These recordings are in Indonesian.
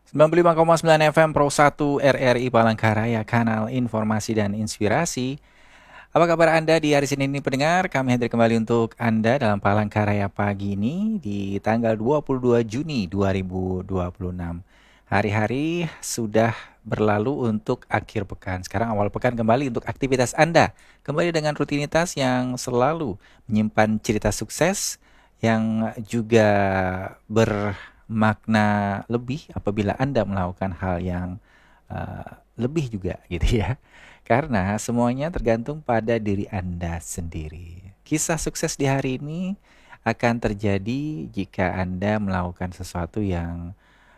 95,9 FM Pro 1 RRI Palangkaraya, kanal informasi dan inspirasi. Apa kabar Anda di hari Senin ini pendengar? Kami hadir kembali untuk Anda dalam Palangkaraya pagi ini di tanggal 22 Juni 2026. Hari-hari sudah berlalu untuk akhir pekan. Sekarang awal pekan kembali untuk aktivitas Anda. Kembali dengan rutinitas yang selalu menyimpan cerita sukses yang juga bermakna lebih apabila Anda melakukan hal yang lebih juga gitu ya. Karena semuanya tergantung pada diri Anda sendiri. Kisah sukses di hari ini akan terjadi jika Anda melakukan sesuatu yang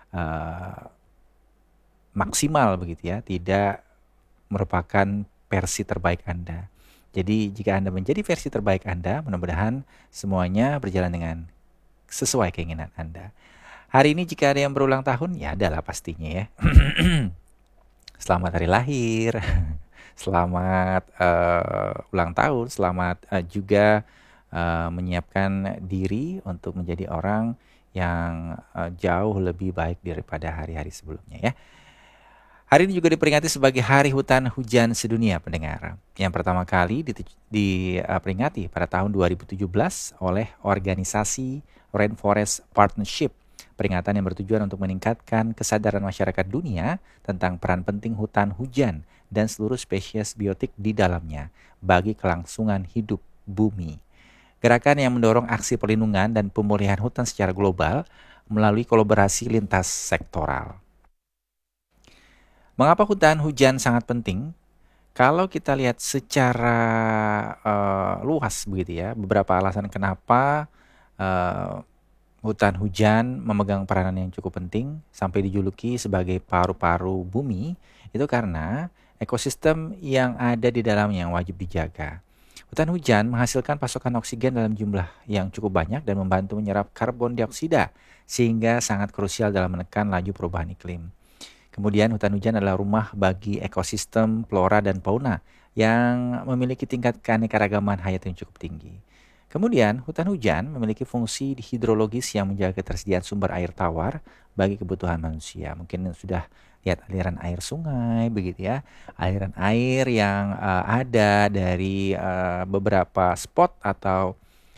maksimal begitu ya, tidak merupakan versi terbaik Anda. Jadi jika Anda menjadi versi terbaik Anda, mudah-mudahan semuanya berjalan dengan sesuai keinginan Anda. Hari ini jika ada yang berulang tahun, ya adalah pastinya ya. Selamat hari lahir, selamat ulang tahun, selamat juga menyiapkan diri untuk menjadi orang yang jauh lebih baik daripada hari-hari sebelumnya ya. Hari ini juga diperingati sebagai Hari Hutan Hujan Sedunia, pendengar. Yang pertama kali diperingati pada tahun 2017 oleh organisasi Rainforest Partnership. Peringatan yang bertujuan untuk meningkatkan kesadaran masyarakat dunia tentang peran penting hutan hujan dan seluruh spesies biotik di dalamnya bagi kelangsungan hidup bumi. Gerakan yang mendorong aksi perlindungan dan pemulihan hutan secara global melalui kolaborasi lintas sektoral. Mengapa hutan hujan sangat penting? Kalau kita lihat secara luas begitu ya, beberapa alasan kenapa hutan hujan memegang peranan yang cukup penting sampai dijuluki sebagai paru-paru bumi, itu karena ekosistem yang ada di dalamnya yang wajib dijaga. Hutan hujan menghasilkan pasokan oksigen dalam jumlah yang cukup banyak dan membantu menyerap karbon dioksida, sehingga sangat krusial dalam menekan laju perubahan iklim. Kemudian hutan hujan adalah rumah bagi ekosistem flora dan fauna yang memiliki tingkat keanekaragaman hayat yang cukup tinggi. Kemudian hutan hujan memiliki fungsi hidrologis yang menjaga ketersediaan sumber air tawar bagi kebutuhan manusia. Mungkin sudah lihat aliran air sungai begitu ya. Aliran air yang ada dari beberapa spot atau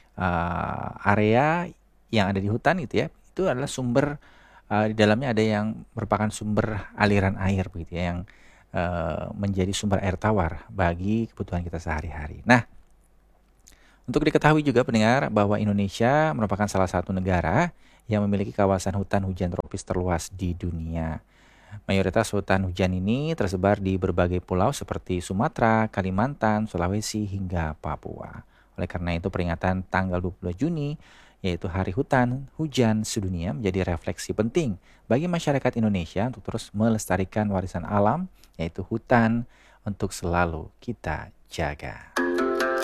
area yang ada di hutan itu ya. Itu adalah sumber di dalamnya ada yang merupakan sumber aliran air begitu ya, yang menjadi sumber air tawar bagi kebutuhan kita sehari-hari. Nah, untuk diketahui juga pendengar bahwa Indonesia merupakan salah satu negara yang memiliki kawasan hutan hujan tropis terluas di dunia. Mayoritas hutan hujan ini tersebar di berbagai pulau seperti Sumatera, Kalimantan, Sulawesi, hingga Papua. Oleh karena itu peringatan tanggal 22 Juni yaitu Hari Hutan Hujan Sedunia menjadi refleksi penting bagi masyarakat Indonesia untuk terus melestarikan warisan alam yaitu hutan untuk selalu kita jaga.